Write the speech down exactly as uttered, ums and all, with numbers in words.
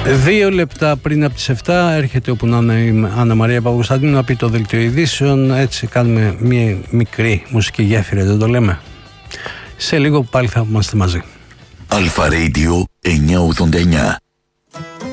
Δύο λεπτά πριν από τις επτά έρχεται όπου να είναι η Άννα Μαρία Παπακοσταντίνου να πει το δελτίο ειδήσεων. Έτσι κάνουμε μια μικρή μουσική γέφυρα, δεν το λέμε. Σε λίγο πάλι θα είμαστε μαζί. Αλφα Radio εννιακόσια ογδόντα εννιά.